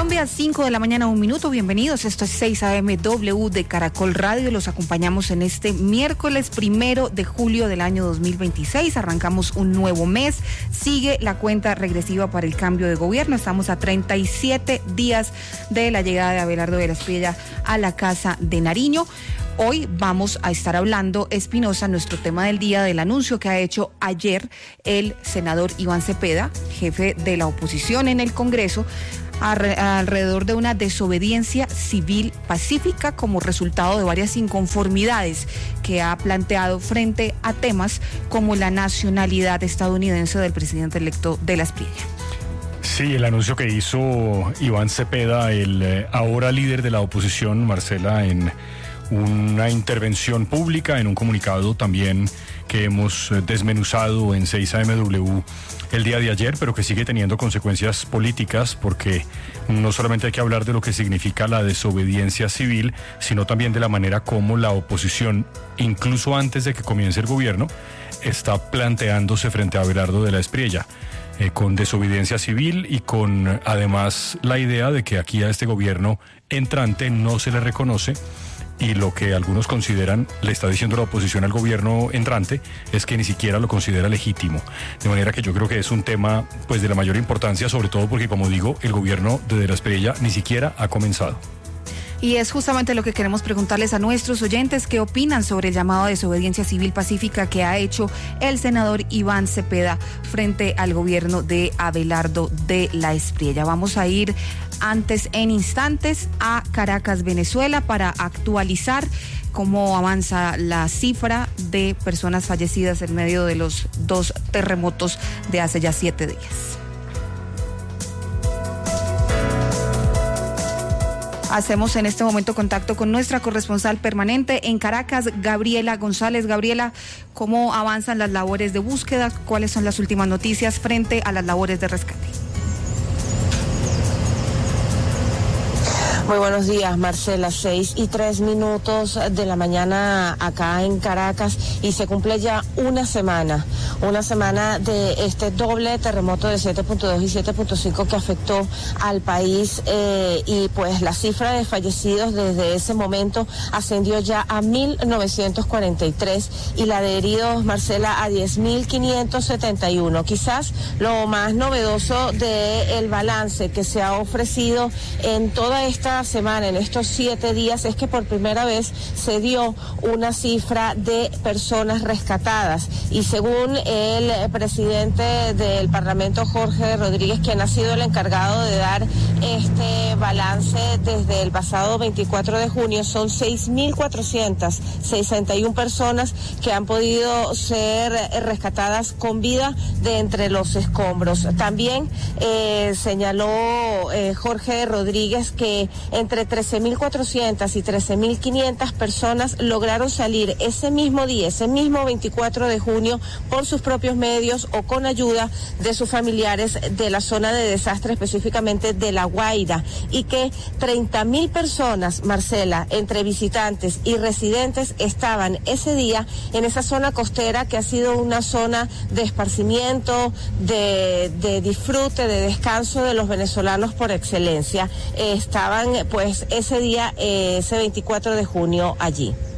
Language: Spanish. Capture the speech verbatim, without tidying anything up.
Colombia, cinco de la mañana, un minuto. Bienvenidos. Esto es seis A M W de Caracol Radio. Los acompañamos en este miércoles primero de julio del año dos mil veintiséis. Arrancamos un nuevo mes. Sigue la cuenta regresiva para el cambio de gobierno. Estamos a treinta y siete días de la llegada de Abelardo de la Espriella a la Casa de Nariño. Hoy vamos a estar hablando, Espinosa, nuestro tema del día, del anuncio que ha hecho ayer el senador Iván Cepeda, jefe de la oposición en el Congreso, alrededor de una desobediencia civil pacífica como resultado de varias inconformidades que ha planteado frente a temas como la nacionalidad estadounidense del presidente electo de la Espriella. Sí, el anuncio que hizo Iván Cepeda, el eh, ahora líder de la oposición, Marcela, en una intervención pública, en un comunicado también que hemos desmenuzado en seis A M W el día de ayer, pero que sigue teniendo consecuencias políticas, porque no solamente hay que hablar de lo que significa la desobediencia civil, sino también de la manera como la oposición, incluso antes de que comience el gobierno, está planteándose frente a Abelardo de la Espriella, eh, con desobediencia civil y con además la idea de que aquí a este gobierno entrante no se le reconoce. Y lo que algunos consideran, le está diciendo la oposición al gobierno entrante, es que ni siquiera lo considera legítimo. De manera que yo creo que es un tema pues de la mayor importancia, sobre todo porque, como digo, el gobierno de De la Espriella ni siquiera ha comenzado. Y es justamente lo que queremos preguntarles a nuestros oyentes, qué opinan sobre el llamado a desobediencia civil pacífica que ha hecho el senador Iván Cepeda frente al gobierno de Abelardo de la Espriella. Vamos a ir antes en instantes a Caracas, Venezuela, para actualizar cómo avanza la cifra de personas fallecidas en medio de los dos terremotos de hace ya siete días. Hacemos en este momento contacto con nuestra corresponsal permanente en Caracas, Gabriela González. Gabriela, ¿cómo avanzan las labores de búsqueda? ¿Cuáles son las últimas noticias frente a las labores de rescate? Muy buenos días, Marcela. Seis y tres minutos de la mañana acá en Caracas y se cumple ya una semana, una semana de este doble terremoto de siete punto dos y siete punto cinco que afectó al país eh, y pues la cifra de fallecidos desde ese momento ascendió ya a mil novecientos cuarenta y tres y la de heridos, Marcela, a diez mil quinientos setenta y uno. Quizás lo más novedoso del balance que se ha ofrecido en toda esta semana, en estos siete días, es que por primera vez se dio una cifra de personas rescatadas y según el presidente del Parlamento, Jorge Rodríguez, quien ha sido el encargado de dar este balance desde el pasado veinticuatro de junio, son seis mil cuatrocientas sesenta y una personas que han podido ser rescatadas con vida de entre los escombros. También eh, señaló eh, Jorge Rodríguez que entre trece mil cuatrocientas y trece mil quinientas personas lograron salir ese mismo día, ese mismo veinticuatro de junio, por sus propios medios o con ayuda de sus familiares de la zona de desastre, específicamente de La Guaira, y que treinta mil personas, Marcela, entre visitantes y residentes, estaban ese día en esa zona costera que ha sido una zona de esparcimiento, de, de disfrute, de descanso de los venezolanos por excelencia. Eh, estaban pues ese día, eh, ese veinticuatro de junio allí.